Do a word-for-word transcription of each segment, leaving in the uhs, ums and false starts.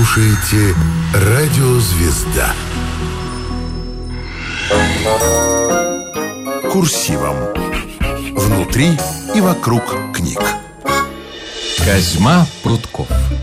слушаете «Радио Звезда». Курсивом. Внутри и вокруг книг. Козьма Прутков.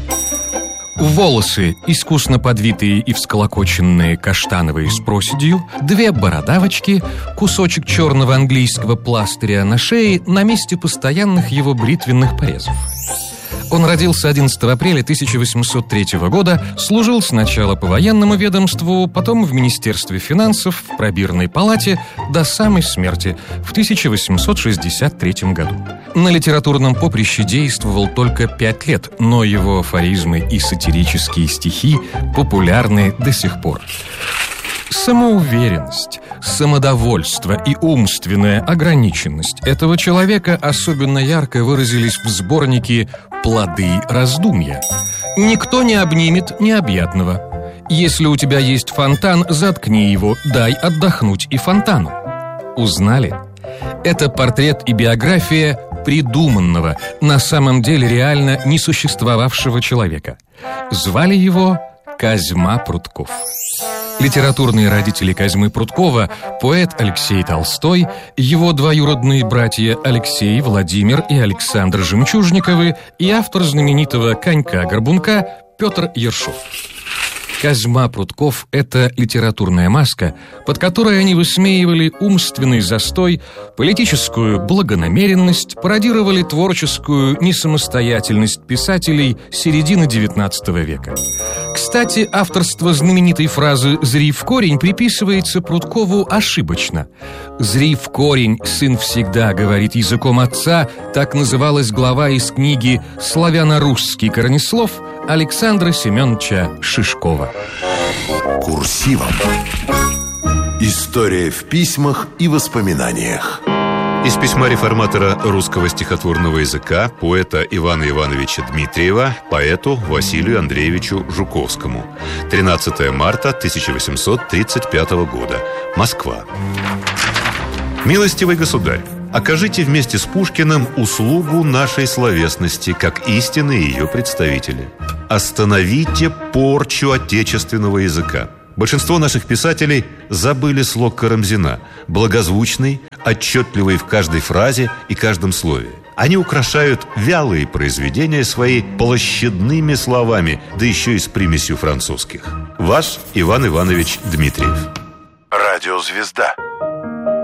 Волосы, искусно подвитые и всколокоченные каштановые с проседью, две бородавочки, кусочек черного английского пластыря на шее на месте постоянных его бритвенных порезов. Он родился одиннадцатого апреля тысяча восемьсот третьего года, служил сначала по военному ведомству, потом в Министерстве финансов, в пробирной палате до самой смерти в тысяча восемьсот шестьдесят третьем году. На литературном поприще действовал только пять лет, но его афоризмы и сатирические стихи популярны до сих пор. Самоуверенность, самодовольство и умственная ограниченность этого человека особенно ярко выразились в сборнике «Плоды раздумья». «Никто не обнимет необъятного. Если у тебя есть фонтан, заткни его, дай отдохнуть и фонтану». Узнали? Это портрет и биография придуманного, на самом деле реально не существовавшего человека. Звали его Козьма Прутков. Литературные родители Козьмы Пруткова – поэт Алексей Толстой, его двоюродные братья Алексей, Владимир и Александр Жемчужниковы и автор знаменитого «Конька-горбунка» Петр Ершов. Козьма Прутков – это литературная маска, под которой они высмеивали умственный застой, политическую благонамеренность, пародировали творческую несамостоятельность писателей середины девятнадцатого века. Кстати, авторство знаменитой фразы «зри в корень» приписывается Пруткову ошибочно. «Зри в корень, сын всегда говорит языком отца» – так называлась глава из книги «Славяно-русский корнеслов» Александра Семеновича Шишкова. Курсивом. История в письмах и воспоминаниях. Из письма реформатора русского стихотворного языка, поэта Ивана Ивановича Дмитриева, поэту Василию Андреевичу Жуковскому. тринадцатого марта тысяча восемьсот тридцать пятого года. Москва. Милостивый государь, окажите вместе с Пушкиным услугу нашей словесности, как истинные ее представители. Остановите порчу отечественного языка. Большинство наших писателей забыли слог Карамзина, благозвучный, отчетливый в каждой фразе и каждом слове. Они украшают вялые произведения свои площадными словами, да еще и с примесью французских. Ваш Иван Иванович Дмитриев. Радио Звезда.